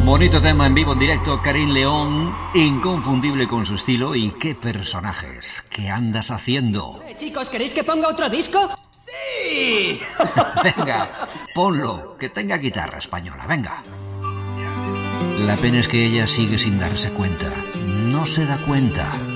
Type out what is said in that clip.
Bonito tema en vivo, en directo, Karim León, inconfundible con su estilo. Y qué personajes, ¿qué andas haciendo? Chicos, ¿queréis que ponga otro disco? ¡Sí! Venga, ponlo, que tenga guitarra española, venga. La pena es que ella sigue sin darse cuenta, no se da cuenta.